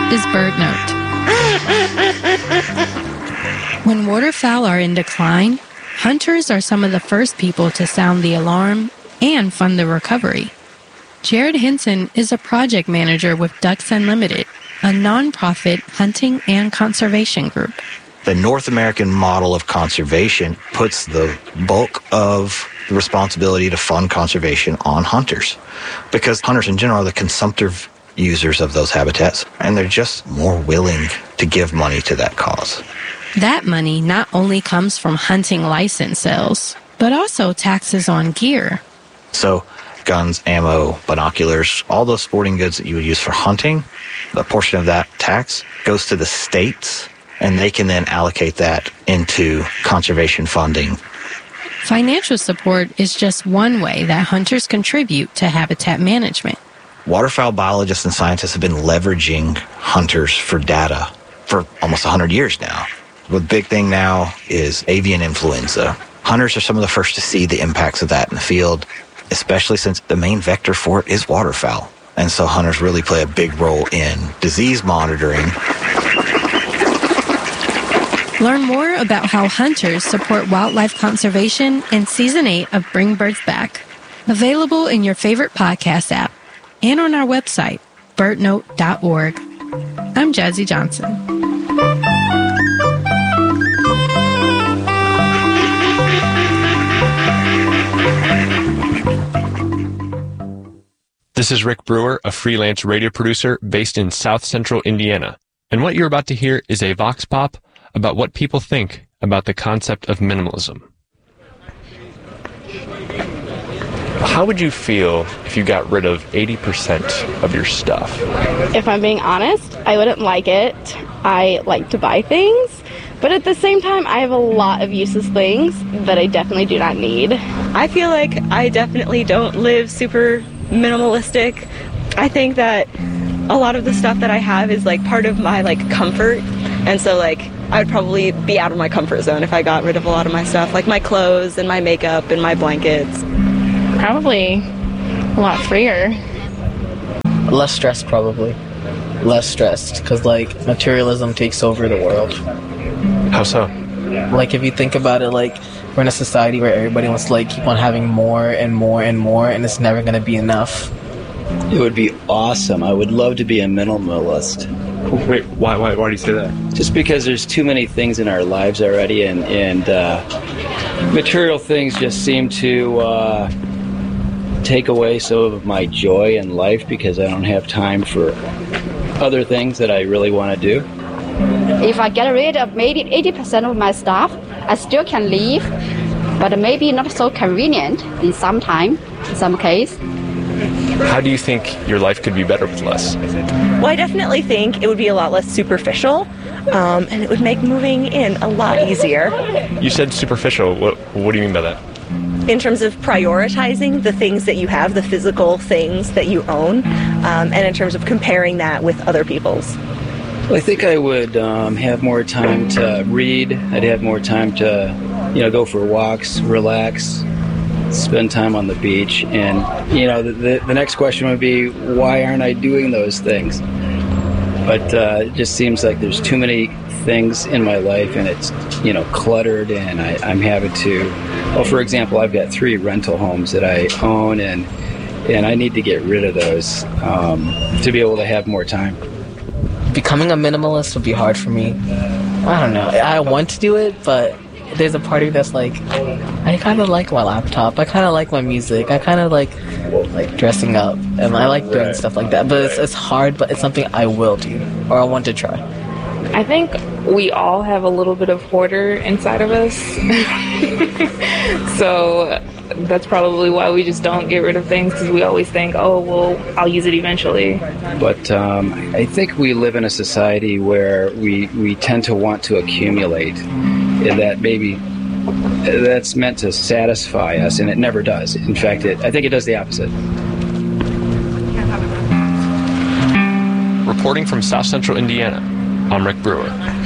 is BirdNote. When waterfowl are in decline, hunters are some of the first people to sound the alarm and fund the recovery. Jared Henson is a project manager with Ducks Unlimited, a nonprofit hunting and conservation group. The North American model of conservation puts the bulk of the responsibility to fund conservation on hunters, because hunters in general are the consumptive users of those habitats, and they're just more willing to give money to that cause. That money not only comes from hunting license sales, but also taxes on gear. So guns, ammo, binoculars, all those sporting goods that you would use for hunting, a portion of that tax goes to the states, and they can then allocate that into conservation funding. Financial support is just one way that hunters contribute to habitat management. Waterfowl biologists and scientists have been leveraging hunters for data for almost 100 years now. The big thing now is avian influenza. Hunters are some of the first to see the impacts of that in the field, especially since the main vector for it is waterfowl. And so hunters really play a big role in disease monitoring. Learn more about how hunters support wildlife conservation in Season 8 of Bring Birds Back. Available in your favorite podcast app and on our website, birdnote.org. I'm Jazzy Johnson. This is Rick Brewer, a freelance radio producer based in South Central Indiana. And what you're about to hear is a vox pop about what people think about the concept of minimalism. How would you feel if you got rid of 80% of your stuff? If I'm being honest, I wouldn't like it. I like to buy things, but at the same time, I have a lot of useless things that I definitely do not need. I feel like I definitely don't live super minimalistic. I think that a lot of the stuff that I have is like part of my like comfort, and so like I would probably be out of my comfort zone if I got rid of a lot of my stuff, like my clothes and my makeup and my blankets. Probably a lot freer. Less stressed, probably. Less stressed, because like materialism takes over the world. How so? Like if you think about it, like we're in a society where everybody wants to like keep on having more and more and more, and it's never going to be enough. It would be awesome. I would love to be a minimalist. Wait, why do you say that? Just because there's too many things in our lives already, and material things just seem to take away some of my joy in life, because I don't have time for other things that I really want to do. If I get rid of maybe 80% of my stuff, I still can live, but maybe not so convenient in some case. How do you think your life could be better with less? Well, I definitely think it would be a lot less superficial, and it would make moving in a lot easier. You said superficial. What do you mean by that? In terms of prioritizing the things that you have, the physical things that you own, and in terms of comparing that with other people's. Well, I think I would have more time to read. I'd have more time to, go for walks, relax, spend time on the beach. And, the next question would be, why aren't I doing those things? But it just seems like there's too many things in my life, and it's, cluttered, and I'm having to, for example, I've got 3 rental homes that I own, and I need to get rid of those to be able to have more time. Becoming a minimalist would be hard for me. I don't know. I want to do it, but there's a part of me that's like, I kind of like my laptop. I kind of like my music. I kind of like dressing up, and I like doing stuff like that. But it's hard, but it's something I will do, or I want to try. I think we all have a little bit of hoarder inside of us. So that's probably why we just don't get rid of things, because we always think, oh, well, I'll use it eventually. But I think we live in a society where we tend to want to accumulate, and that maybe that's meant to satisfy us, and it never does. In fact, I think it does the opposite. Reporting from South Central Indiana, I'm Rick Brewer.